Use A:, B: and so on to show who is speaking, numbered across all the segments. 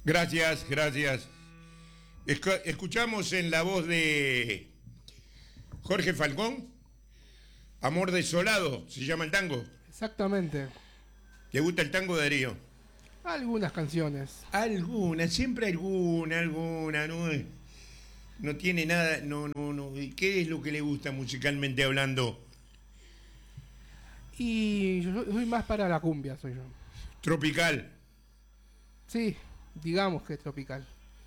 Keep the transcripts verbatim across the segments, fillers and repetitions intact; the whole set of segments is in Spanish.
A: Gracias, gracias. Escu- escuchamos en la voz de Jorge Falcón, Amor Desolado, se llama el tango.
B: Exactamente.
A: ¿Te gusta el tango, Darío?
B: Algunas canciones.
A: Alguna, siempre alguna, alguna, no, no tiene nada, no, no, no. ¿Y qué es lo que le gusta musicalmente hablando?
B: Y yo soy más para la cumbia, soy yo.
A: Tropical.
B: Sí, digamos que es tropical.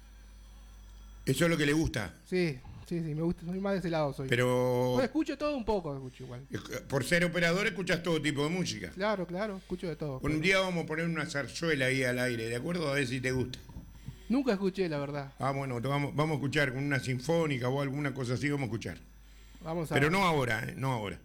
A: Eso es lo que le gusta.
B: Sí, sí, sí, me gusta, soy más de ese lado, soy.
A: Pero
B: Bueno, escucho todo un poco, escucho igual.
A: por ser operador escuchas todo tipo de música.
B: Claro, claro, escucho de todo.
A: Un
B: pero...
A: día vamos a poner una zarzuela ahí al aire, ¿de acuerdo? A ver si te gusta.
B: Nunca escuché, la verdad.
A: Ah, bueno, te vamos, vamos a escuchar con una sinfónica o alguna cosa así, vamos a escuchar.
B: Vamos a
A: Pero
B: ver.
A: no ahora, ¿eh? No ahora.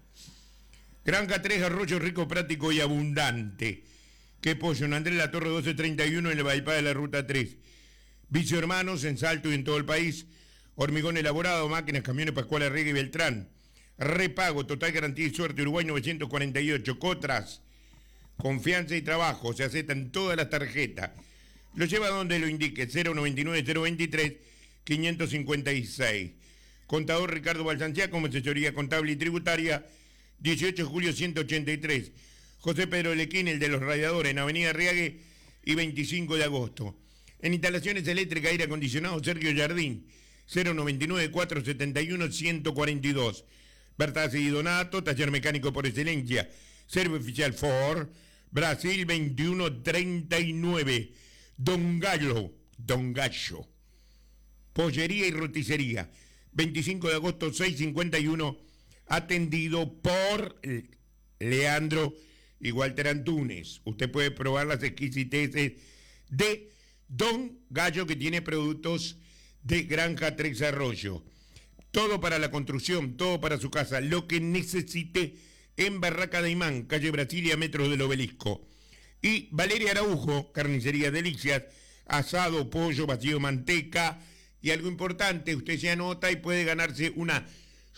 A: Granja tres, arroyo rico, práctico y abundante. Qué pollo, en Andrés La Torre doce treinta y uno en el bypass de la ruta tres. Vicio Hermanos en Salto y en todo el país. Hormigón elaborado, máquinas, camiones Pascual Arregui y Beltrán. Repago, total garantía y suerte, Uruguay novecientos cuarenta y ocho. Cotras, confianza y trabajo, se aceptan todas las tarjetas. Lo lleva donde lo indique, cero noventa y nueve, cero veintitrés, quinientos cincuenta y seis. Contador Ricardo Balsanciá, como asesoría contable y tributaria, dieciocho de julio ciento ochenta y tres. José Pedro Lequín, el de los radiadores, en Avenida Riague y veinticinco de agosto. En instalaciones eléctricas, aire acondicionado, Sergio Jardín, cero noventa y nueve, cuatrocientos setenta y uno, ciento cuarenta y dos. Bertazzi y Donato, taller mecánico por excelencia. Servo oficial Ford, Brasil veintiuno treinta y nueve. Don Gallo, Don Gallo. Pollería y roticería, veinticinco de agosto, seiscientos cincuenta y uno, atendido por Leandro y Walter Antunes. Usted puede probar las exquisiteces de Don Gallo, que tiene productos de Granja Tres Arroyo. Todo para la construcción, todo para su casa, lo que necesite en Barraca de Imán, calle Brasilia, metros del Obelisco. Y Valeria Araujo, carnicería Delicias, asado, pollo, vacío, manteca. Y algo importante, usted se anota y puede ganarse una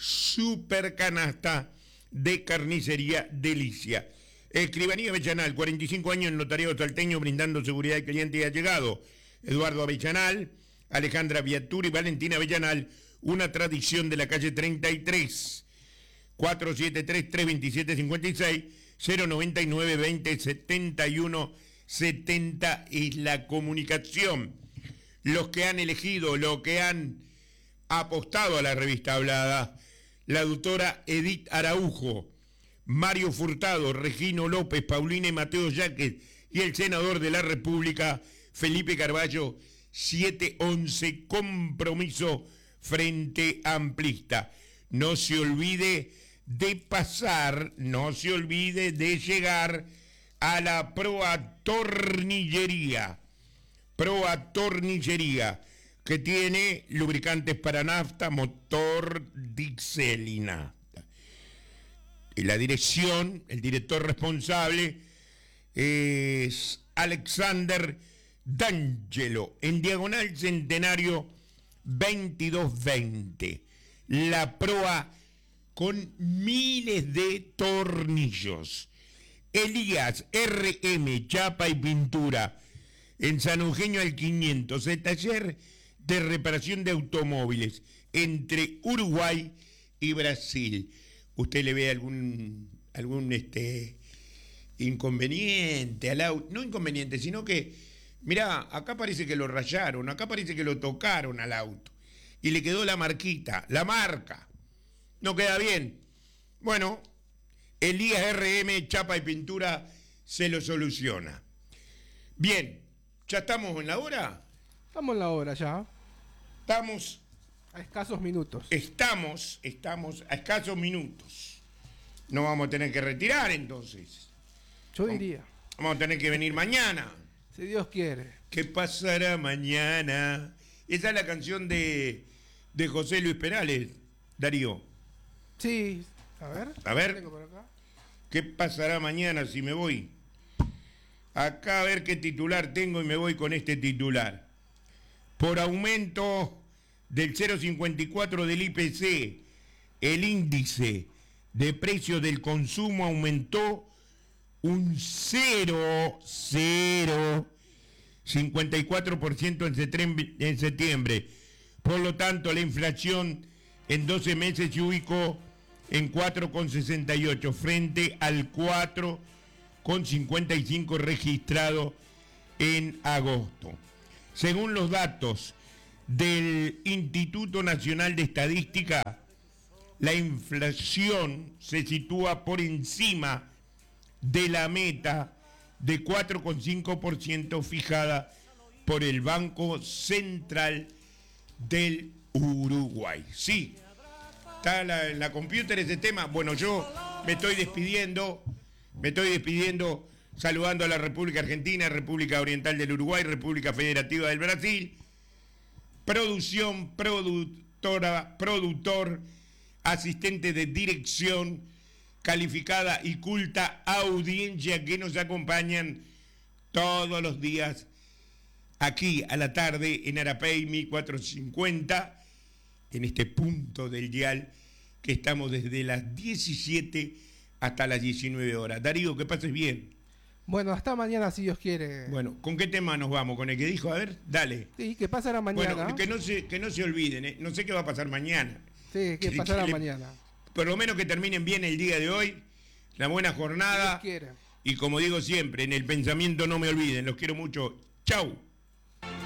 A: super canasta de carnicería Delicia. Escribanía Avellanal, cuarenta y cinco años en notariado salteño, brindando seguridad al cliente y ha llegado. Eduardo Avellanal, Alejandra Viatura y Valentina Avellanal, una tradición de la calle treinta y tres. cuatro siete tres, tres dos siete, cinco seis, cero noventa y nueve, veinte, setenta y uno, setenta es la comunicación. Los que han elegido, los que han apostado a la revista hablada, la doctora Edith Araujo, Mario Furtado, Regino López, Paulina y Mateo Yaques y el senador de la República, Felipe Carballo, siete once, compromiso Frente Amplista. No se olvide de pasar, no se olvide de llegar a la Proa Tornillería. Proa Tornillería, que tiene lubricantes para nafta, motor, diésel y nafta. Y la dirección, el director responsable es Alexander D'Angelo, en Diagonal Centenario veintidós veinte. La Proa con miles de tornillos. Elías R M, chapa y pintura, en San Eugenio al quinientos, el taller de reparación de automóviles entre Uruguay y Brasil. ¿Usted le ve algún algún este inconveniente al auto? No inconveniente, sino que, mirá, acá parece que lo rayaron, acá parece que lo tocaron al auto y le quedó la marquita, la marca. No queda bien. Bueno, Elías R M, chapa y pintura, se lo soluciona. Bien, ¿ya estamos en la hora?
B: Estamos en la hora ya.
A: Estamos...
B: A escasos minutos.
A: Estamos, estamos a escasos minutos. No vamos a tener que retirar entonces.
B: Yo diría.
A: Vamos a tener que venir mañana.
B: Si Dios quiere.
A: ¿Qué pasará mañana? Esa es la canción de, de José Luis Perales, Darío.
B: Sí, a ver.
A: A ver.
B: Tengo por acá.
A: ¿Qué pasará mañana si me voy? Acá a ver qué titular tengo y me voy con este titular. Por aumento del cero coma cincuenta y cuatro del I P C, el índice de precios del consumo aumentó un cero coma cincuenta y cuatro por ciento en septiembre, en septiembre. Por lo tanto, la inflación en doce meses se ubicó en cuatro coma sesenta y ocho frente al cuatro coma cincuenta y cinco registrado en agosto. Según los datos del Instituto Nacional de Estadística, la inflación se sitúa por encima de la meta de cuatro coma cinco por ciento fijada por el Banco Central del Uruguay. Sí, está en la, la computer ese tema. Bueno, yo me estoy despidiendo, me estoy despidiendo saludando a la República Argentina, República Oriental del Uruguay, República Federativa del Brasil, producción, productora, productor, asistente de dirección, calificada y culta audiencia que nos acompañan todos los días aquí a la tarde en Arapey mil cuatrocientos cincuenta, en este punto del dial que estamos desde las diecisiete hasta las diecinueve horas. Darío, que pases bien.
B: Bueno, hasta mañana si Dios quiere.
A: Bueno, ¿con qué tema nos vamos? ¿Con el que dijo? A ver, dale.
B: Sí, que pasará mañana.
A: Bueno, que no se, que no se olviden, ¿eh? No sé qué va a pasar mañana.
B: Sí, que
A: Que-
B: pasará
A: que le-
B: mañana.
A: Por lo menos que terminen bien el día de hoy, la buena
B: Si
A: jornada.
B: Dios quiere.
A: Y como digo siempre, en el pensamiento no me olviden, los quiero mucho. Chau.